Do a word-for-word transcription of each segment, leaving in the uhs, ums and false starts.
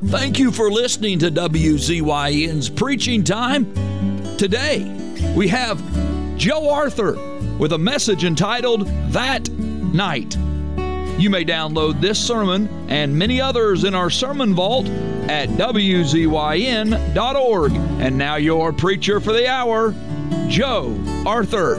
Thank you for listening to W Z Y N's Preaching Time. Today, we have Joe Arthur with a message entitled, That Night. You may download this sermon and many others in our sermon vault at W Z Y N dot org. And now your preacher for the hour, Joe Arthur.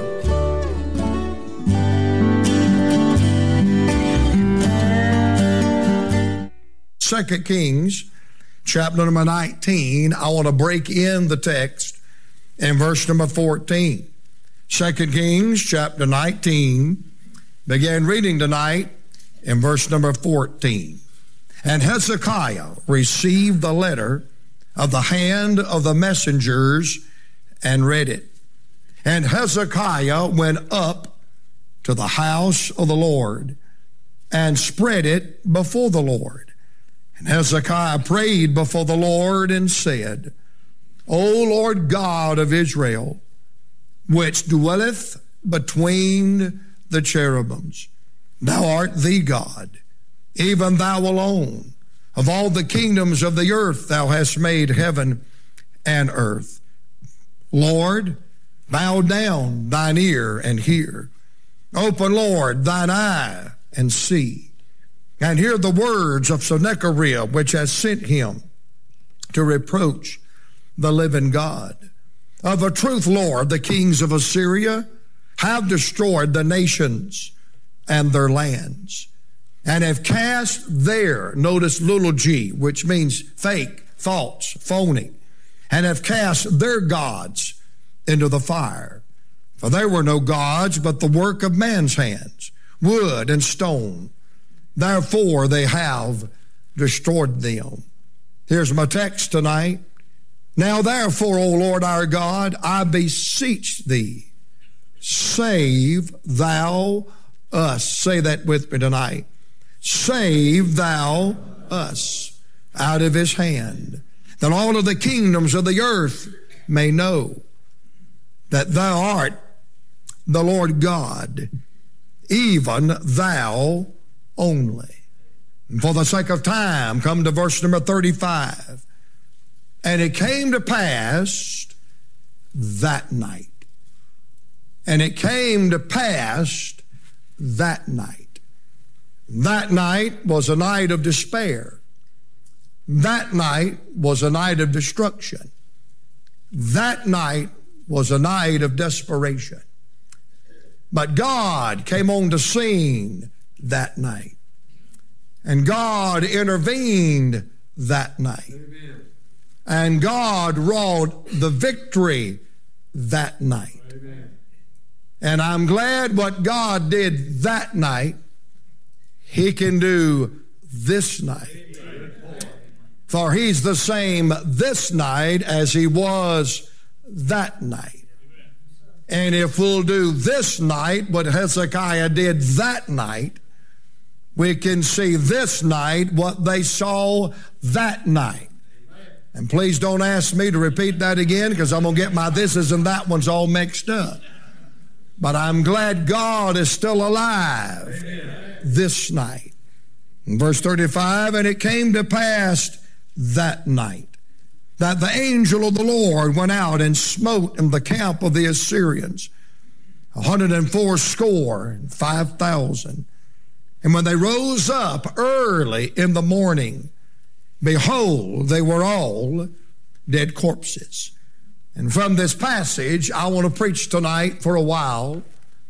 Second Kings, chapter number nineteen. I want to break in the text in verse number fourteen. Second Kings, chapter nineteen. Begin reading tonight in verse number fourteen. And Hezekiah received the letter of the hand of the messengers and read it. And Hezekiah went up to the house of the Lord and spread it before the Lord. And Hezekiah prayed before the Lord and said, O Lord God of Israel, which dwelleth between the cherubims, thou art the God, even thou alone. Of all the kingdoms of the earth thou hast made heaven and earth. Lord, bow down thine ear and hear. Open, Lord, thine eye and see. And hear the words of Sennacherib, which has sent him to reproach the living God. Of a truth, Lord, the kings of Assyria have destroyed the nations and their lands, and have cast their, notice little g, which means fake, false, phony, and have cast their gods into the fire. For there were no gods but the work of man's hands, wood and stone. Therefore they have destroyed them. Here's my text tonight. Now therefore, O Lord our God, I beseech thee, save thou us. Say that with me tonight. Save thou us out of his hand, that all of the kingdoms of the earth may know that thou art the Lord God, even thou only. And for the sake of time, come to verse number thirty-five. And it came to pass that night. And it came to pass that night. That night was a night of despair. That night was a night of destruction. That night was a night of desperation. But God came on the scene that night. And God intervened that night. Amen. And God wrought the victory that night. Amen. And I'm glad what God did that night, he can do this night. Amen. For he's the same this night as he was that night. Amen. And if we'll do this night what Hezekiah did that night, we can see this night what they saw that night. Amen. And please don't ask me to repeat that again, because I'm going to get my thises and that ones all mixed up. But I'm glad God is still alive. Amen. This night. In verse thirty-five, and it came to pass that night that the angel of the Lord went out and smote in the camp of the Assyrians a hundred and four score and five thousand. And when they rose up early in the morning, behold, they were all dead corpses. And from this passage, I want to preach tonight for a while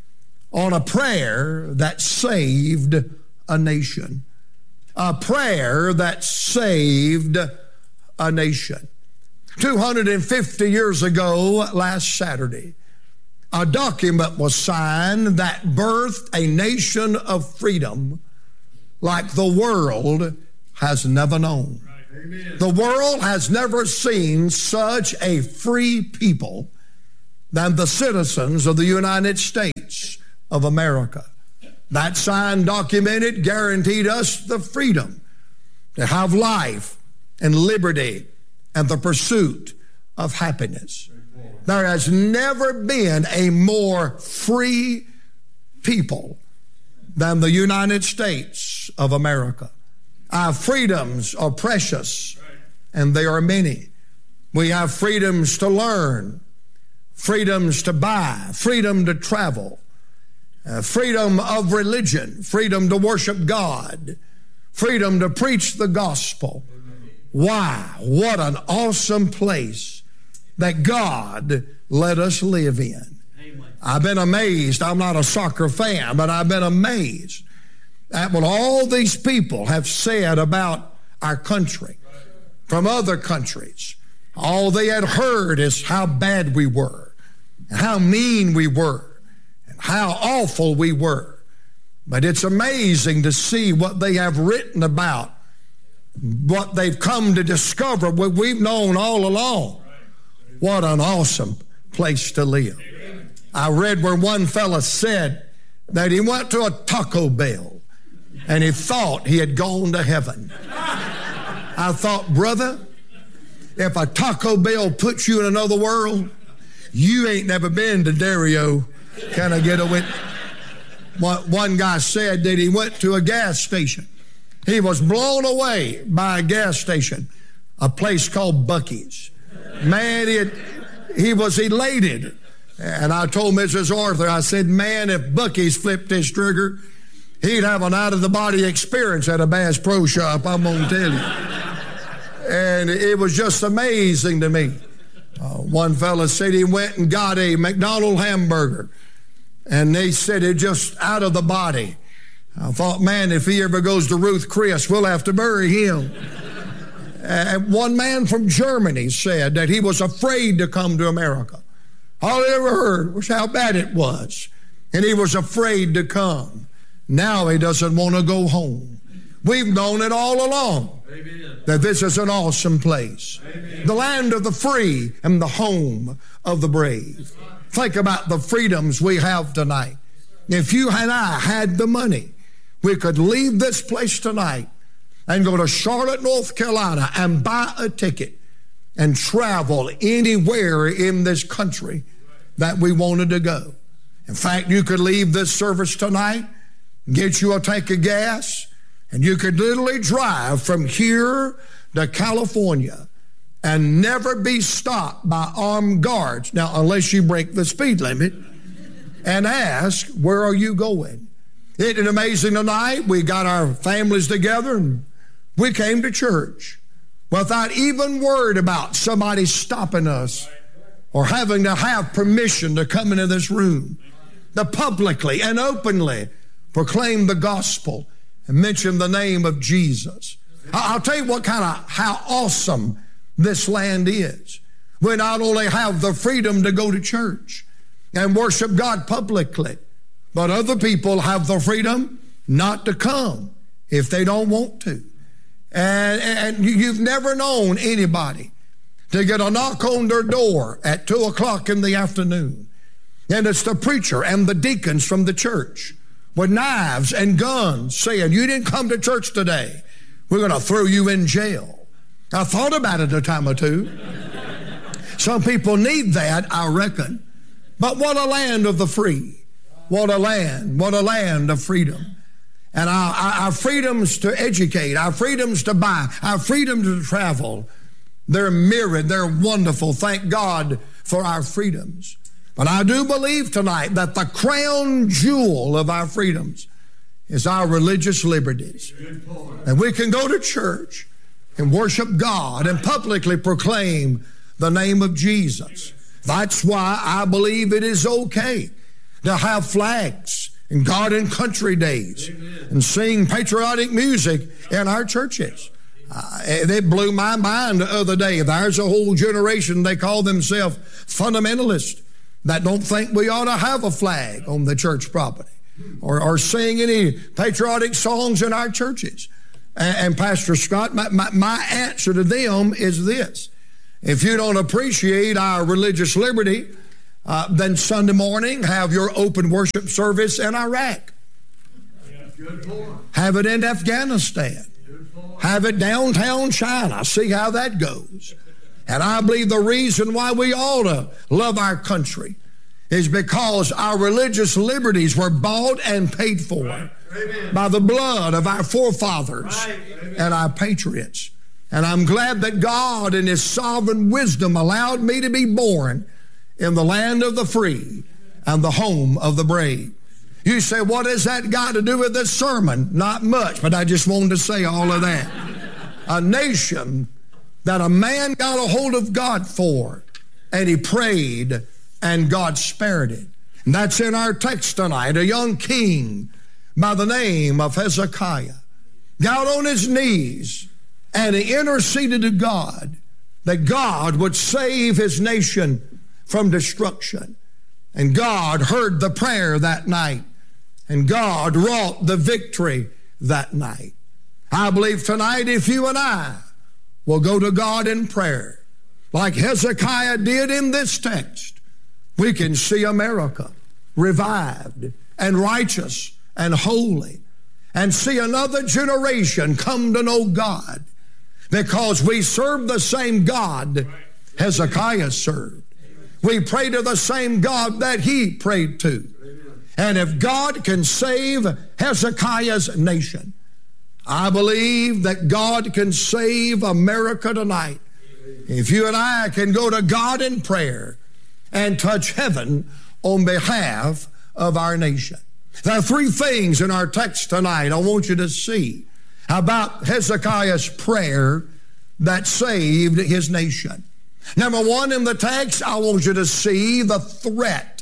on a prayer that saved a nation. A prayer that saved a nation. two hundred fifty years ago, last Saturday, a document was signed that birthed a nation of freedom like the world has never known. Right. The world has never seen such a free people than the citizens of the United States of America. That sign documented guaranteed us the freedom to have life and liberty and the pursuit of happiness. There has never been a more free people than the United States of America. Our freedoms are precious and they are many. We have freedoms to learn, freedoms to buy, freedom to travel, uh, freedom of religion, freedom to worship God, freedom to preach the gospel. Why? What an awesome place that God let us live in. I've been amazed. I'm not a soccer fan, but I've been amazed at what all these people have said about our country from other countries. All they had heard is how bad we were, and how mean we were, and how awful we were. But it's amazing to see what they have written about, what they've come to discover, what we've known all along. What an awesome place to live. I read where one fella said that he went to a Taco Bell and he thought he had gone to heaven. I thought, brother, if a Taco Bell puts you in another world, you ain't never been to Dario. Can I get a wit? One guy said that he went to a gas station. He was blown away by a gas station, a place called Buc-ee's. Man, it, he was elated. And I told Missus Arthur, I said, man, if Buc-ee's flipped his trigger, he'd have an out-of-the-body experience at a Bass Pro Shop, I'm going to tell you. And it was just amazing to me. Uh, one fella said he went and got a McDonald's hamburger, and they said it just out of the body. I thought, man, if he ever goes to Ruth Chris, we'll have to bury him. And one man from Germany said that he was afraid to come to America. All he ever heard was how bad it was, and he was afraid to come. Now he doesn't want to go home. We've known it all along. Amen. That this is an awesome place. Amen. The land of the free and the home of the brave. Think about the freedoms we have tonight. If you and I had the money, we could leave this place tonight and go to Charlotte, North Carolina and buy a ticket and travel anywhere in this country that we wanted to go. In fact, you could leave this service tonight, get you a tank of gas, and you could literally drive from here to California and never be stopped by armed guards. Now, unless you break the speed limit, and ask, where are you going? Isn't it amazing tonight? We got our families together and we came to church without even worried about somebody stopping us or having to have permission to come into this room, to publicly and openly proclaim the gospel and mention the name of Jesus. I'll tell you what kind of, how awesome this land is. We not only have the freedom to go to church and worship God publicly, but other people have the freedom not to come if they don't want to. And, and you've never known anybody to get a knock on their door at two o'clock in the afternoon, and it's the preacher and the deacons from the church with knives and guns saying, you didn't come to church today, we're going to throw you in jail. I thought about it a time or two. Some people need that, I reckon. But what a land of the free. What a land. What a land of freedom. And our, our freedoms to educate, our freedoms to buy, our freedom to travel, they're myriad, they're wonderful. Thank God for our freedoms. But I do believe tonight that the crown jewel of our freedoms is our religious liberties. And we can go to church and worship God and publicly proclaim the name of Jesus. That's why I believe it is okay to have flags and God and country days and sing patriotic music in our churches. Uh, it blew my mind the other day. There's a whole generation, they call themselves fundamentalists, that don't think we ought to have a flag on the church property or, or sing any patriotic songs in our churches. And, and Pastor Scott, my, my, my answer to them is this. If you don't appreciate our religious liberty, uh, then Sunday morning have your open worship service in Iraq. Have it in Afghanistan. Have it downtown China. See how that goes. And I believe the reason why we ought to love our country is because our religious liberties were bought and paid for right. by the blood of our forefathers right. and our patriots. And I'm glad that God in His sovereign wisdom allowed me to be born in the land of the free and the home of the brave. You say, what has that got to do with this sermon? Not much, but I just wanted to say all of that. A nation that a man got a hold of God for, and he prayed, and God spared it. And that's in our text tonight. A young king by the name of Hezekiah got on his knees, and he interceded to God that God would save his nation from destruction. And God heard the prayer that night, and God wrought the victory that night. I believe tonight if you and I will go to God in prayer, like Hezekiah did in this text, we can see America revived and righteous and holy, and see another generation come to know God, because we serve the same God Hezekiah served. We pray to the same God that he prayed to. And if God can save Hezekiah's nation, I believe that God can save America tonight. If you and I can go to God in prayer and touch heaven on behalf of our nation. There are three things in our text tonight I want you to see about Hezekiah's prayer that saved his nation. Number one, in the text, I want you to see the threat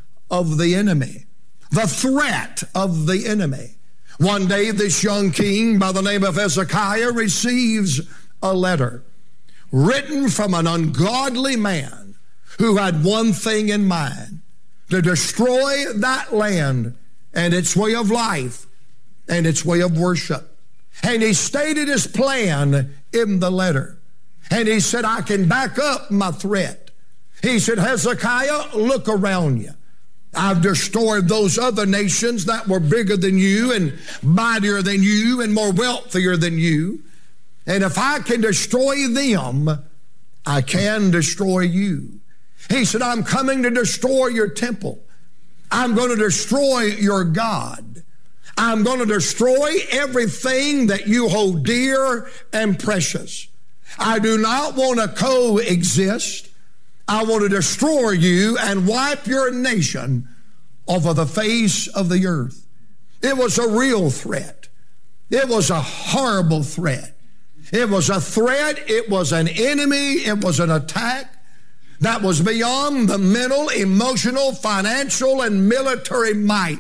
of the enemy. The threat of the enemy. One day, this young king by the name of Hezekiah receives a letter written from an ungodly man who had one thing in mind: to destroy that land and its way of life and its way of worship. And he stated his plan in the letter. And he said, I can back up my threat. He said, Hezekiah, look around you. I've destroyed those other nations that were bigger than you and mightier than you and more wealthier than you. And if I can destroy them, I can destroy you. He said, I'm coming to destroy your temple. I'm going to destroy your God. I'm going to destroy everything that you hold dear and precious. I do not want to coexist. I want to destroy you and wipe your nation off of the face of the earth. It was a real threat. It was a horrible threat. It was a threat. It was an enemy. It was an attack that was beyond the mental, emotional, financial, and military might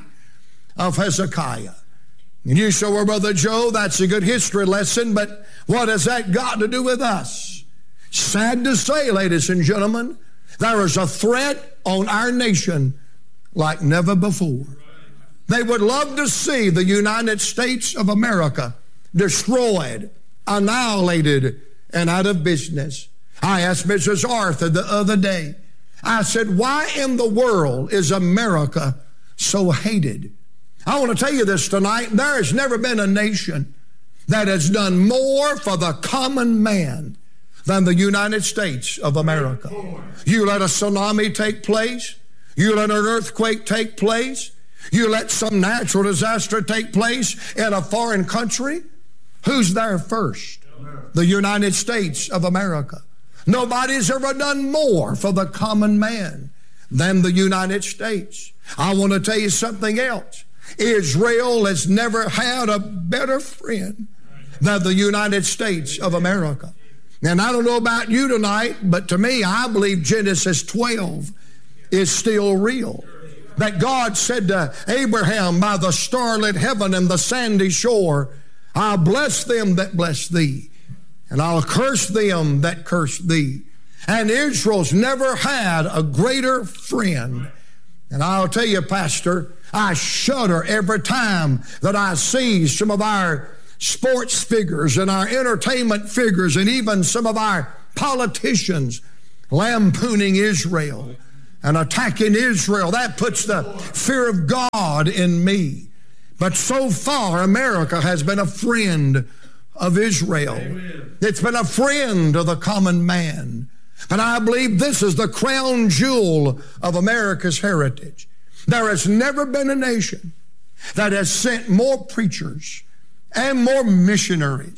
of Hezekiah. And you say, well, Brother Joe, that's a good history lesson, but what has that got to do with us? Sad to say, ladies and gentlemen, there is a threat on our nation like never before. They would love to see the United States of America destroyed, annihilated, and out of business. I asked Missus Arthur the other day, I said, why in the world is America so hated? I want to tell you this tonight. There has never been a nation that has done more for the common man than the United States of America. You let a tsunami take place. You let an earthquake take place. You let some natural disaster take place in a foreign country. Who's there first? The United States of America. Nobody's ever done more for the common man than the United States. I want to tell you something else. Israel has never had a better friend than the United States of America. And I don't know about you tonight, but to me, I believe Genesis twelve is still real. That God said to Abraham, by the starlit heaven and the sandy shore, I'll bless them that bless thee, and I'll curse them that curse thee. And Israel's never had a greater friend. And I'll tell you, Pastor, I shudder every time that I see some of our sports figures and our entertainment figures and even some of our politicians lampooning Israel and attacking Israel. That puts the fear of God in me. But so far, America has been a friend of Israel. Amen. It's been a friend of the common man. And I believe this is the crown jewel of America's heritage. There has never been a nation that has sent more preachers and more missionaries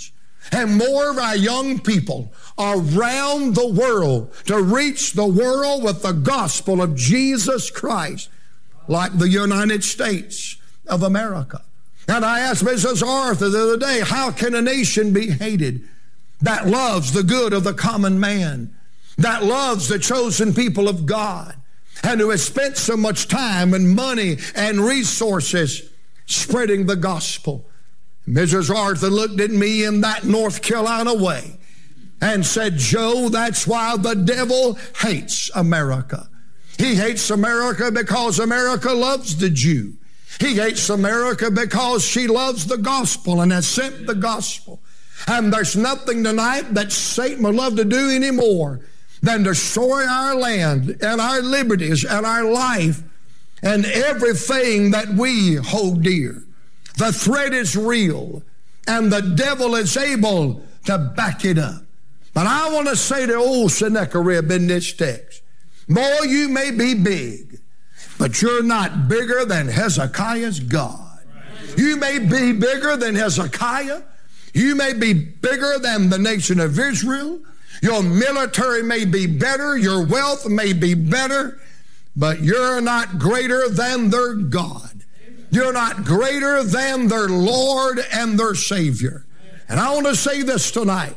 and more of our young people around the world to reach the world with the gospel of Jesus Christ, like the United States of America. And I asked Missus Arthur the other day, how can a nation be hated that loves the good of the common man, that loves the chosen people of God, and who has spent so much time and money and resources spreading the gospel? Missus Arthur looked at me in that North Carolina way and said, Joe, that's why the devil hates America. He hates America because America loves the Jew. He hates America because she loves the gospel and has sent the gospel. And there's nothing tonight that Satan would love to do anymore than destroy our land and our liberties and our life and everything that we hold dear. The threat is real, and the devil is able to back it up. But I want to say to old Sennacherib in this text, boy, you may be big, but you're not bigger than Hezekiah's God. You may be bigger than Hezekiah. You may be bigger than the nation of Israel. Your military may be better. Your wealth may be better. But you're not greater than their God. You're not greater than their Lord and their Savior. And I want to say this tonight.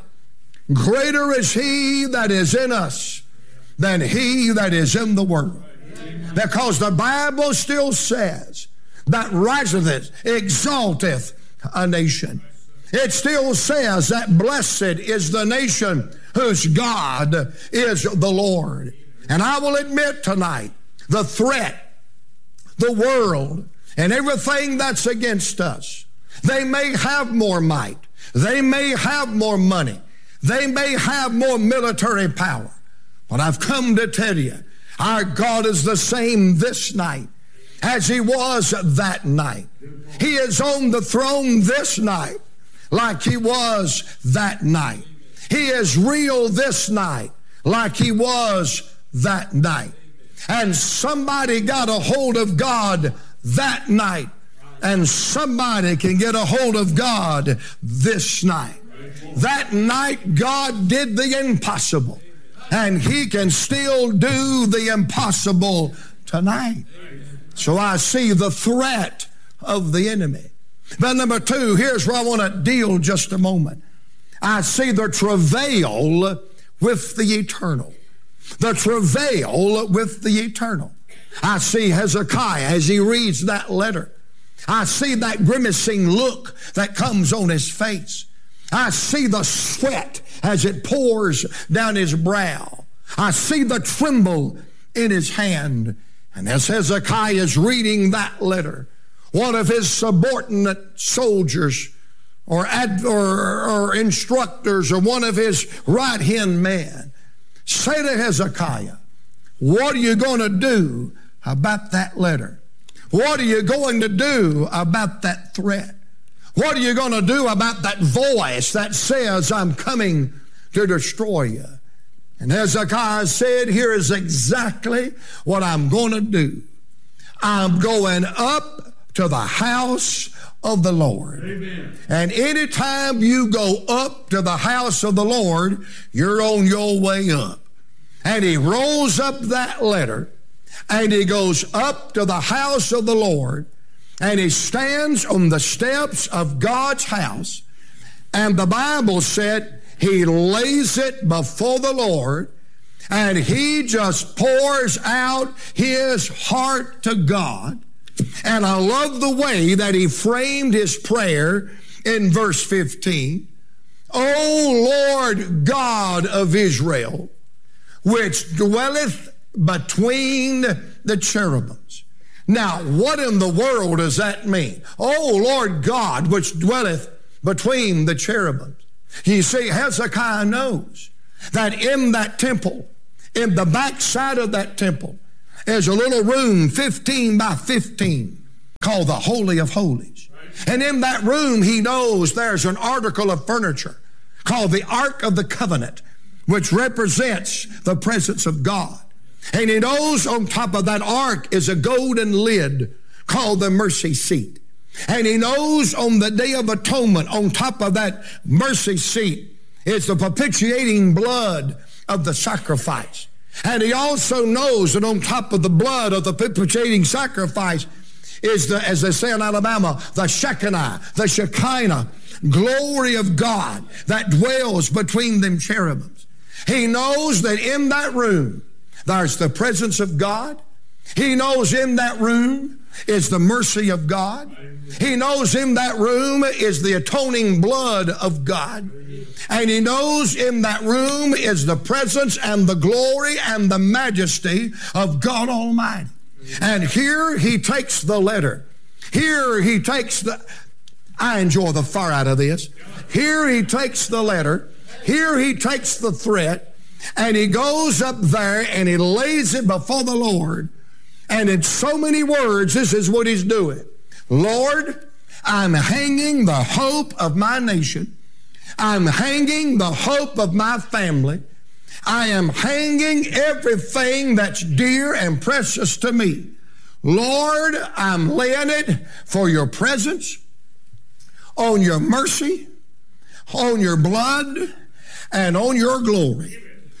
Greater is He that is in us than he that is in the world. Because the Bible still says that riseth, exalteth a nation. It still says that blessed is the nation whose God is the Lord. And I will admit tonight, the threat, the world, and everything that's against us, they may have more might. They may have more money. They may have more military power. But I've come to tell you, our God is the same this night as He was that night. He is on the throne this night like He was that night. He is real this night like He was that night. And somebody got a hold of God that night, and somebody can get a hold of God this night. That night God did the impossible, and He can still do the impossible tonight. So I see the threat of the enemy. But number two, here's where I want to deal just a moment. I see the travail with the eternal. The travail with the eternal. I see Hezekiah as he reads that letter. I see that grimacing look that comes on his face. I see the sweat as it pours down his brow. I see the tremble in his hand. And as Hezekiah is reading that letter, one of his subordinate soldiers or, ad, or, or instructors or one of his right-hand men say to Hezekiah, what are you going to do about that letter? What are you going to do about that threat? What are you going to do about that voice that says, I'm coming to destroy you? And Hezekiah said, here is exactly what I'm going to do. I'm going up to the house of the Lord. Amen. And anytime you go up to the house of the Lord, you're on your way up. And he rolls up that letter, and he goes up to the house of the Lord, and he stands on the steps of God's house, and the Bible said he lays it before the Lord, and he just pours out his heart to God. And I love the way that he framed his prayer in verse fifteen. O Lord God of Israel, which dwelleth between the cherubims. Now, what in the world does that mean? Oh, Lord God, which dwelleth between the cherubims. You see, Hezekiah knows that in that temple, in the backside of that temple, is a little room fifteen by fifteen called the Holy of Holies. And in that room, he knows there's an article of furniture called the Ark of the Covenant, which represents the presence of God. And he knows on top of that ark is a golden lid called the mercy seat. And he knows on the Day of Atonement, on top of that mercy seat, is the propitiating blood of the sacrifice. And he also knows that on top of the blood of the propitiating sacrifice is the, as they say in Alabama, the Shekinah, the Shekinah, glory of God that dwells between them cherubims. He knows that in that room there's the presence of God. He knows in that room is the mercy of God. He knows in that room is the atoning blood of God. And he knows in that room is the presence and the glory and the majesty of God Almighty. And here he takes the letter. Here he takes the, I enjoy the far out of this. Here he takes the letter. Here he takes the threat. And he goes up there and he lays it before the Lord. And in so many words, this is what he's doing. Lord, I'm hanging the hope of my nation. I'm hanging the hope of my family. I am hanging everything that's dear and precious to me. Lord, I'm laying it for your presence, on your mercy, on your blood, and on your glory.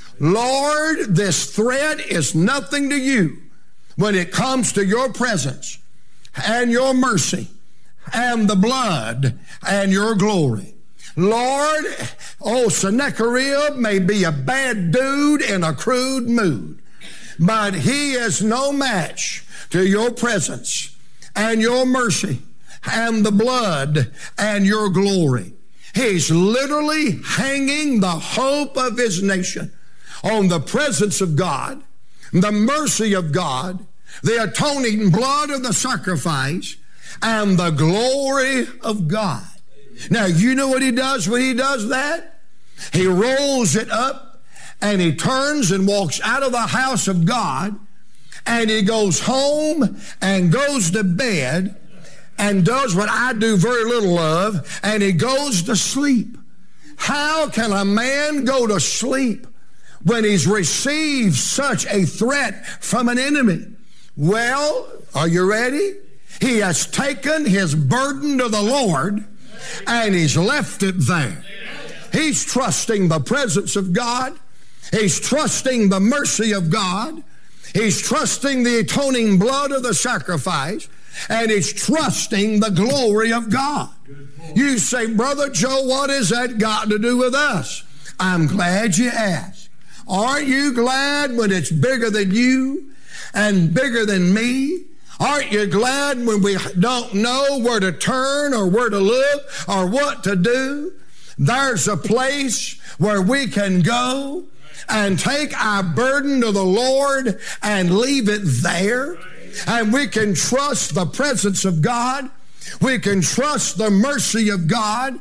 Lord, this threat is nothing to you when it comes to your presence and your mercy and the blood and your glory. Lord, oh, Sennacherib may be a bad dude in a crude mood, but he is no match to your presence and your mercy and the blood and your glory. He's literally hanging the hope of his nation on the presence of God, the mercy of God, the atoning blood of the sacrifice, and the glory of God. Now, you know what he does when he does that? He rolls it up and he turns and walks out of the house of God, and he goes home and goes to bed and does what I do very little of, and he goes to sleep. How can a man go to sleep when he's received such a threat from an enemy? Well, are you ready? He has taken his burden to the Lord and he's left it there. He's trusting the presence of God. He's trusting the mercy of God. He's trusting the atoning blood of the sacrifice. And he's trusting the glory of God. You say, Brother Joe, what has that got to do with us? I'm glad you asked. Aren't you glad when it's bigger than you and bigger than me? Aren't you glad when we don't know where to turn or where to look or what to do? There's a place where we can go and take our burden to the Lord and leave it there. And we can trust the presence of God. We can trust the mercy of God.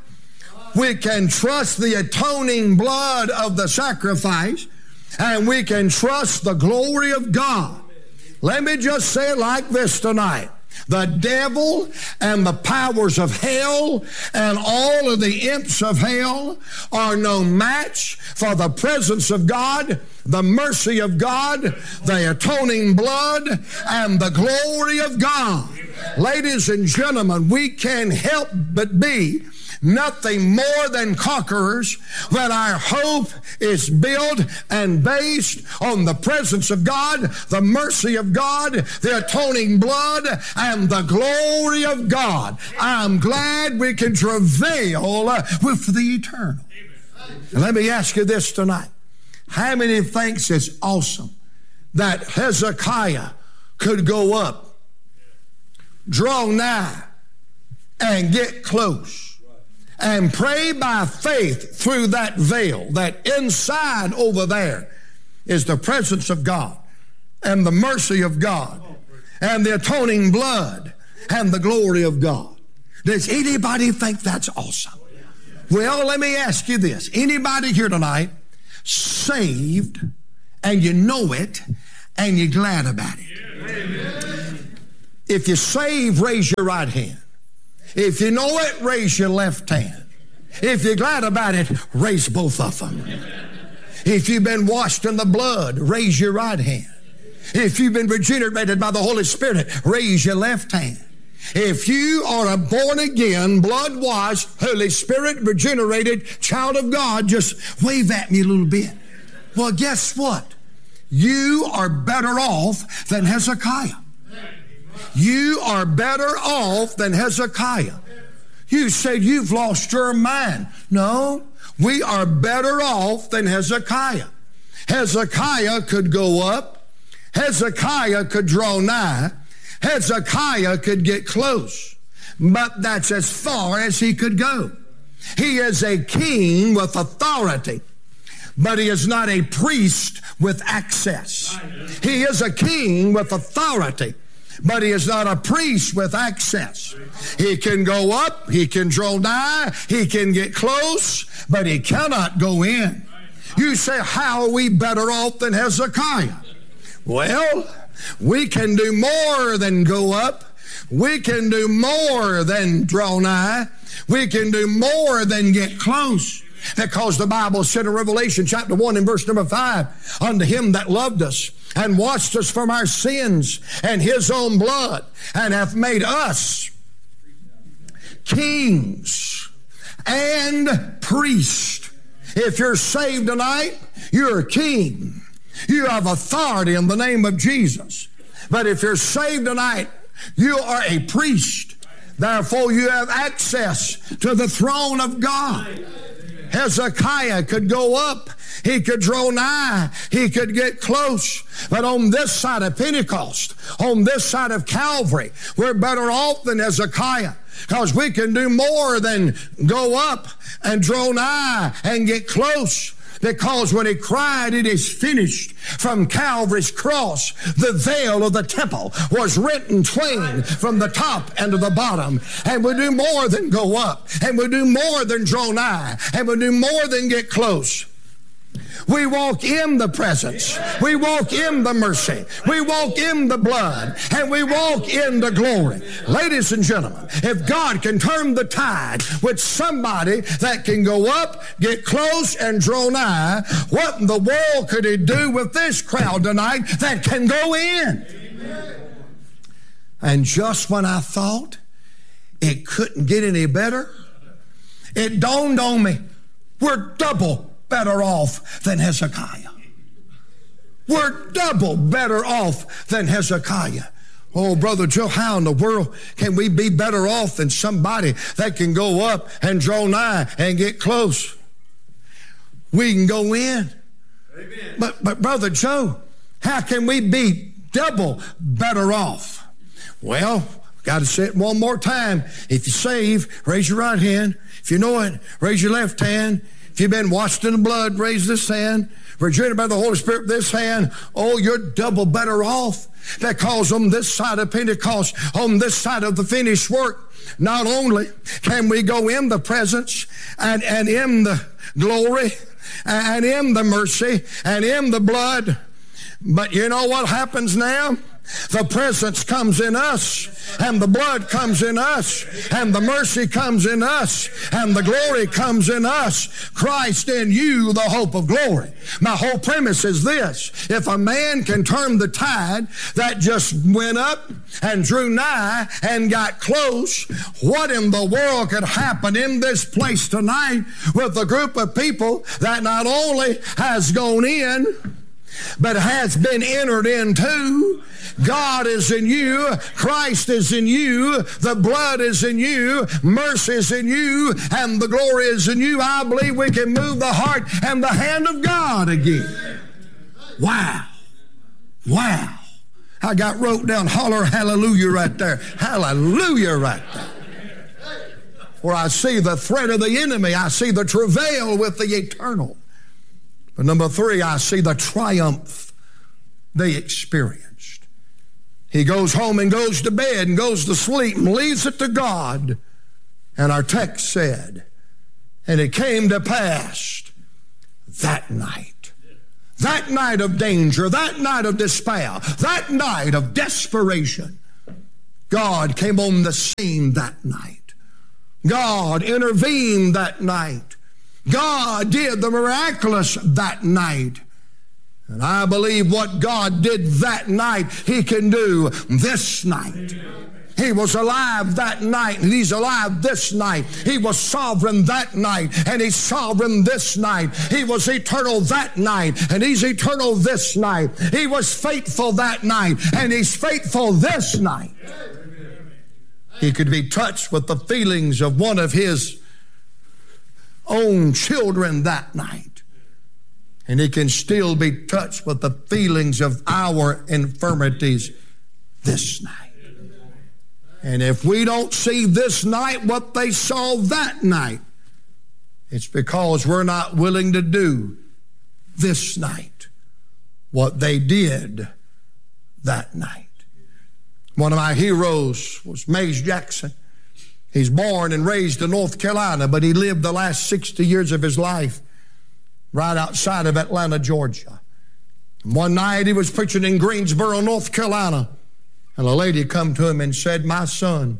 We can trust the atoning blood of the sacrifice. And we can trust the glory of God. Let me just say it like this tonight. The devil and the powers of hell and all of the imps of hell are no match for the presence of God, the mercy of God, the atoning blood, and the glory of God. Ladies and gentlemen, we can't help but be nothing more than conquerors when our hope is built and based on the presence of God, the mercy of God, the atoning blood, and the glory of God. I'm glad we can travail with the eternal. And let me ask you this tonight. How many thinks it's awesome that Hezekiah could go up, draw nigh, and get close, and pray by faith through that veil, that inside over there is the presence of God and the mercy of God and the atoning blood and the glory of God? Does anybody think that's awesome? Well, let me ask you this. Anybody here tonight saved and you know it and you're glad about it? If you're saved, raise your right hand. If you know it, raise your left hand. If you're glad about it, raise both of them. If you've been washed in the blood, raise your right hand. If you've been regenerated by the Holy Spirit, raise your left hand. If you are a born-again, blood-washed, Holy Spirit regenerated child of God, just wave at me a little bit. Well, guess what? You are better off than Hezekiah. You are better off than Hezekiah. You said you've lost your mind. No, we are better off than Hezekiah. Hezekiah could go up. Hezekiah could draw nigh. Hezekiah could get close. But that's as far as he could go. He is a king with authority, but he is not a priest with access. He is a king with authority, but he is not a priest with access. He can go up, he can draw nigh, he can get close, but he cannot go in. You say, how are we better off than Hezekiah? Well, we can do more than go up. We can do more than draw nigh. We can do more than get close. Because the Bible said in Revelation chapter one and verse number five, unto him that loved us and washed us from our sins and his own blood, and hath made us kings and priests. If you're saved tonight, you're a king. You have authority in the name of Jesus. But if you're saved tonight, you are a priest. Therefore, you have access to the throne of God. Hezekiah could go up. He could draw nigh. He could get close. But on this side of Pentecost, on this side of Calvary, we're better off than Hezekiah, because we can do more than go up and draw nigh and get close. Because when he cried, it is finished, from Calvary's cross, the veil of the temple was rent in twain from the top and to the bottom. And we do more than go up. And we do more than draw nigh. And we do more than get close. We walk in the presence. We walk in the mercy. We walk in the blood. And we walk in the glory. Ladies and gentlemen, if God can turn the tide with somebody that can go up, get close, and draw nigh, what in the world could he do with this crowd tonight that can go in? Amen. And just when I thought it couldn't get any better, it dawned on me, we're double better off than Hezekiah. We're double better off than Hezekiah. Oh, Brother Joe, how in the world can we be better off than somebody that can go up and draw nigh and get close? We can go in. Amen. But, but Brother Joe, how can we be double better off? Well, got to say it one more time. If you're saved, raise your right hand. If you know it, raise your left hand. If you've been washed in the blood, raise this hand. Regenerated by the Holy Spirit, this hand. Oh, you're double better off. Because on this side of Pentecost, on this side of the finished work, not only can we go in the presence and, and in the glory and in the mercy and in the blood, but you know what happens now? The presence comes in us, and the blood comes in us, and the mercy comes in us, and the glory comes in us. Christ in you, the hope of glory. My whole premise is this: if a man can turn the tide that just went up and drew nigh and got close, what in the world could happen in this place tonight with a group of people that not only has gone in, but has been entered into? God is in you, Christ is in you, the blood is in you, mercy is in you, and the glory is in you. I believe we can move the heart and the hand of God again. Wow. Wow. I got wrote down, holler hallelujah right there. Hallelujah right there. Where I see the threat of the enemy, I see the travail with the eternal. But number three, I see the triumph they experienced. He goes home and goes to bed and goes to sleep and leaves it to God. And our text said, and it came to pass that night, that night of danger, that night of despair, that night of desperation, God came on the scene that night. God intervened that night. God did the miraculous that night. And I believe what God did that night, He can do this night. He was alive that night, and He's alive this night. He was sovereign that night, and He's sovereign this night. He was eternal that night, and He's eternal this night. He was faithful that night, and He's faithful this night. He could be touched with the feelings of one of His own children that night, and He can still be touched with the feelings of our infirmities this night. And if we don't see this night what they saw that night, it's because we're not willing to do this night what they did that night. One of my heroes was Mays Jackson. He's born and raised in North Carolina, but he lived the last sixty years of his life right outside of Atlanta, Georgia. And one night he was preaching in Greensboro, North Carolina, and a lady come to him and said, "My son,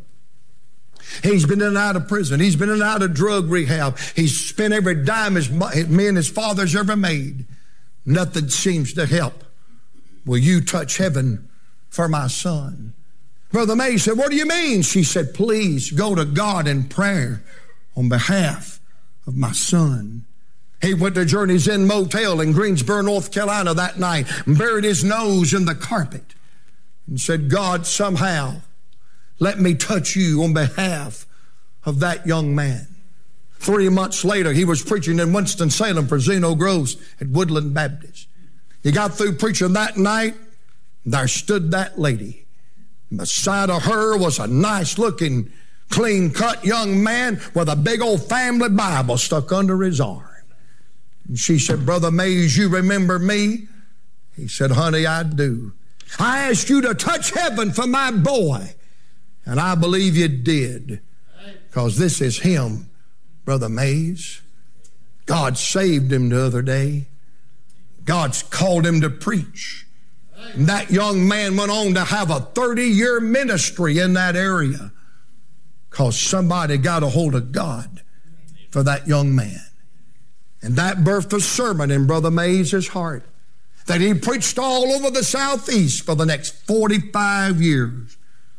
he's been in and out of prison. He's been in and out of drug rehab. He's spent every dime his, me and his father's ever made. Nothing seems to help. Will you touch heaven for my son?" Brother Mays said, "What do you mean?" She said, "Please go to God in prayer on behalf of my son." He went to Journey's Inn Motel in Greensboro, North Carolina that night, and buried his nose in the carpet and said, "God, somehow let me touch you on behalf of that young man." Three months later, he was preaching in Winston-Salem for Zeno Groves at Woodland Baptist. He got through preaching that night, and there stood that lady. And beside of her was a nice-looking, clean-cut young man with a big old family Bible stuck under his arm. And she said, "Brother Mays, you remember me?" He said, "Honey, I do. I asked you to touch heaven for my boy, and I believe you did, because this is him, Brother Mays. God saved him the other day. God's called him to preach." And that young man went on to have a thirty-year ministry in that area because somebody got a hold of God for that young man. And that birthed a sermon in Brother Mays' heart that he preached all over the Southeast for the next forty-five years.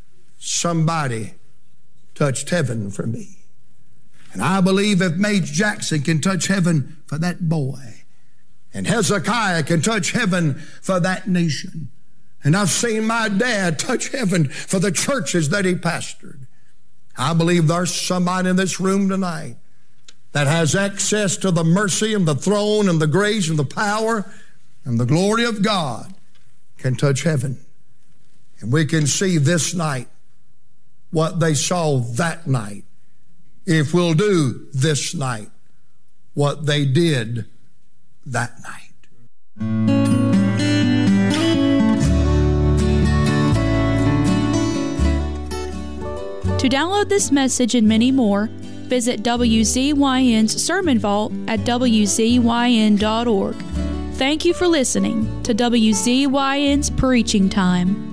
Somebody touched heaven for me. And I believe if Mays Jackson can touch heaven for that boy, and Hezekiah can touch heaven for that nation, and I've seen my dad touch heaven for the churches that he pastored, I believe there's somebody in this room tonight that has access to the mercy and the throne and the grace and the power and the glory of God can touch heaven. And we can see this night what they saw that night if we'll do this night what they did that night. To download this message and many more, visit W Z Y N's Sermon Vault at W Z Y N dot org. Thank you for listening to W Z Y N's Preaching Time.